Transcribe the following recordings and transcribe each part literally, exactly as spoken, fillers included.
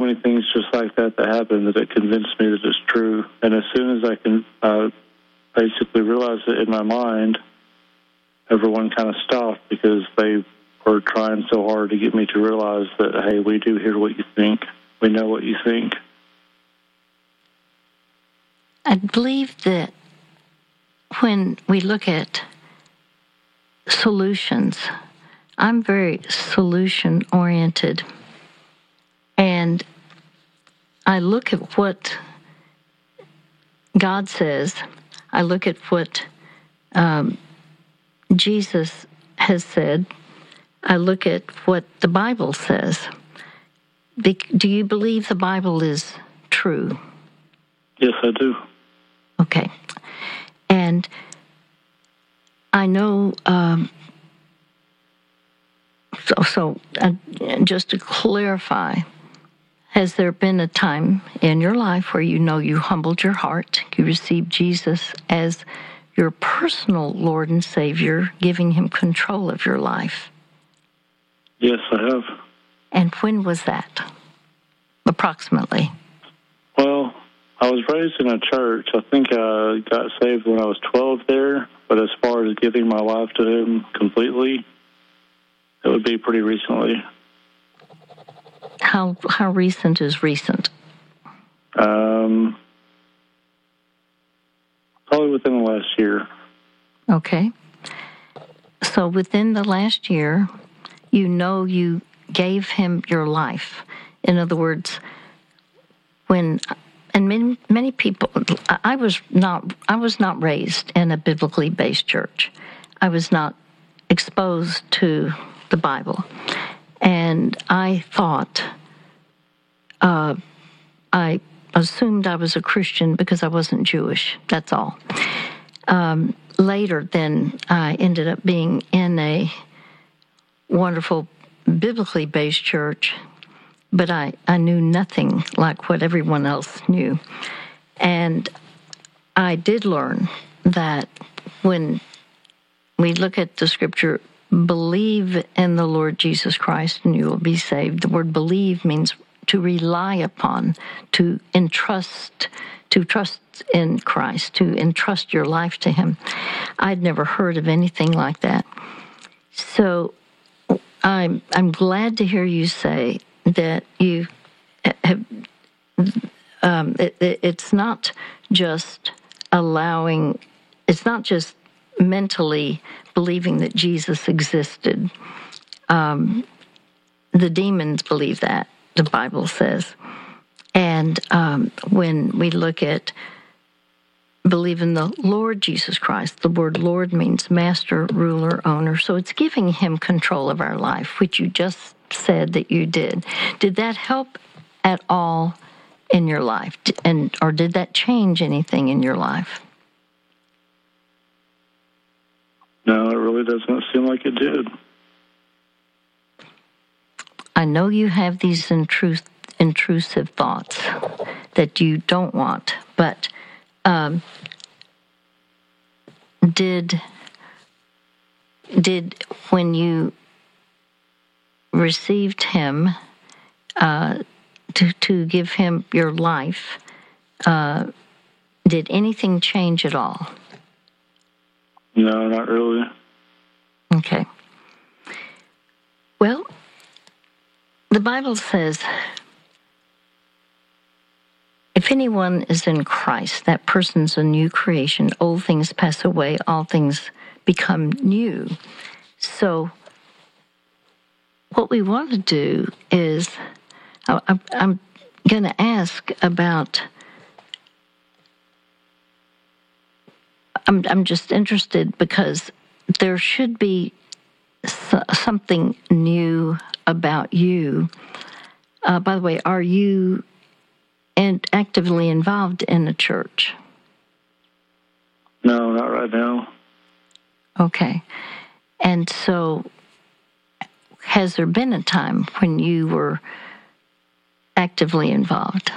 many things just like that that happened that it convinced me that it's true. And as soon as I can uh, basically realize it in my mind, everyone kind of stopped because they were trying so hard to get me to realize that, hey, we do hear what you think. We know what you think. I believe that when we look at solutions, I'm very solution-oriented. And I look at what God says. I look at what um, Jesus has said. I look at what the Bible says. Be- do you believe the Bible is true? Yes, I do. Okay. And I know, um, so, so uh, just to clarify, has there been a time in your life where you know you humbled your heart, you received Jesus as your personal Lord and Savior, giving him control of your life? Yes, I have. And when was that, approximately? Well, I was raised in a church. I think I got saved when I was twelve there, but as far as giving my life to him completely, it would be pretty recently. How how recent is recent? Um, probably within the last year. Okay. So within the last year, you know you gave him your life. In other words, when and many many people, I was not I was not raised in a biblically based church. I was not exposed to the Bible, and I thought, uh, I assumed I was a Christian because I wasn't Jewish. That's all. Um, later, then I ended up being in a wonderful biblically based church, but I, I knew nothing like what everyone else knew. And I did learn that when we look at the scripture, believe in the Lord Jesus Christ and you will be saved. The word believe means to rely upon, to entrust, to trust in Christ, to entrust your life to him. I'd never heard of anything like that. So I'm I'm glad to hear you say that you have. Um, it, it, it's not just allowing. It's not just mentally believing that Jesus existed. Um, the demons believe that, the Bible says, and um, when we look at believe in the Lord Jesus Christ. The word Lord means master, ruler, owner. So it's giving him control of our life, which you just said that you did. Did that help at all in your life? And or did that change anything in your life? No, it really doesn't seem like it did. I know you have these intrus- intrusive thoughts that you don't want, but Um, did did when you received him uh, to to give him your life, uh, did anything change at all? No, not really. Okay. Well, the Bible says, if anyone is in Christ, that person's a new creation. Old things pass away, all things become new. So what we want to do is, I, I'm going to ask about, I'm, I'm just interested because there should be something new about you. Uh, by the way, are you and actively involved in a church? No, not right now. Okay. And so has there been a time when you were actively involved?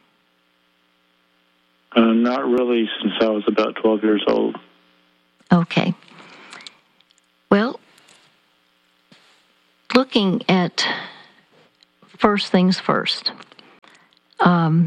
Uh, not really, since I was about twelve years old. Okay. Well, looking at first things first, Um,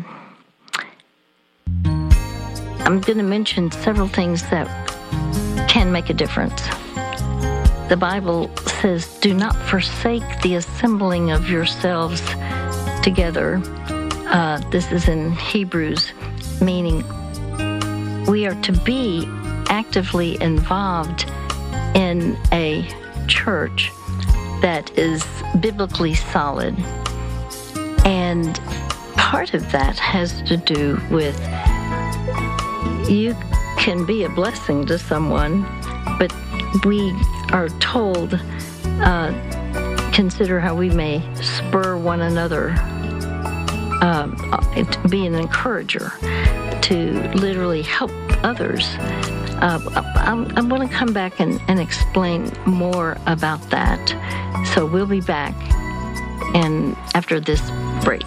I'm going to mention several things that can make a difference. The Bible says, do not forsake the assembling of yourselves together. Uh, this is in Hebrews, meaning we are to be actively involved in a church that is biblically solid. And part of that has to do with you can be a blessing to someone, but we are told, uh, consider how we may spur one another, uh, be an encourager to literally help others. Uh, I, I want to come back and, and explain more about that. So we'll be back and after this break.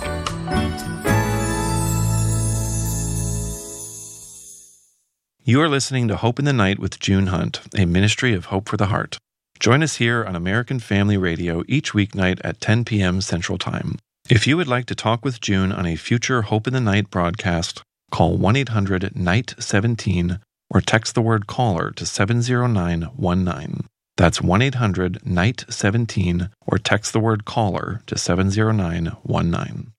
You are listening to Hope in the Night with June Hunt, a ministry of Hope for the Heart. Join us here on American Family Radio each weeknight at ten p.m. Central Time. If you would like to talk with June on a future Hope in the Night broadcast, call one eight hundred N I G H T seventeen or text the word CALLER to seven zero nine one nine. That's one eight hundred N I G H T seventeen or text the word CALLER to seven zero nine one nine.